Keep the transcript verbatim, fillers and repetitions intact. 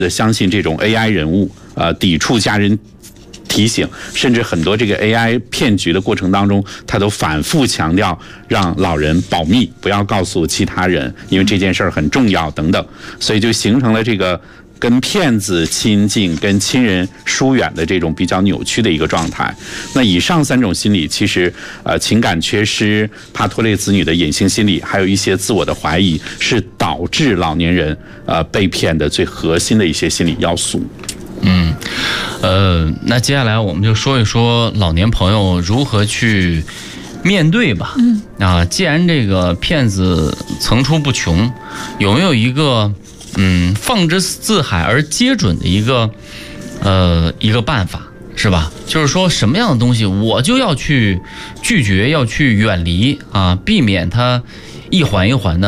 的相信这种 A I 人物，呃，抵触家人提醒，甚至很多这个 A I 骗局的过程当中，他都反复强调让老人保密，不要告诉其他人，因为这件事儿很重要等等，所以就形成了这个跟骗子亲近、跟亲人疏远的这种比较扭曲的一个状态。那以上三种心理，其实呃情感缺失、怕拖累子女的隐性心理，还有一些自我的怀疑，是导致老年人呃被骗的最核心的一些心理要素。 嗯，呃，那接下来我们就说一说老年朋友如何去面对吧。嗯，啊，既然这个骗子层出不穷，有没有一个嗯放之四海而皆准的一个呃一个办法，是吧？就是说什么样的东西我就要去拒绝，要去远离啊，避免它一环一环的